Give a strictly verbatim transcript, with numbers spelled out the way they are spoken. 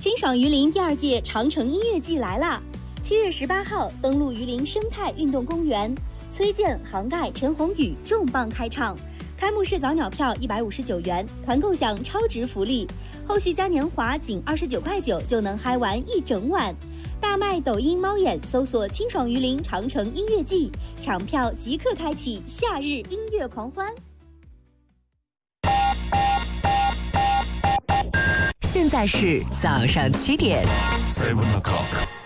清爽榆林第二届长城音乐季来啦！七月十八号登陆榆林生态运动公园，崔健、杭盖、陈鸿宇重磅开唱。开幕式早鸟票一百五十九元，团购享超值福利，后续嘉年华仅二十九块九就能嗨玩一整晚。大麦抖音猫眼搜索清爽榆林长城音乐季，抢票即刻开启夏日音乐狂欢。 现在是早上七点。 Seven o'clock.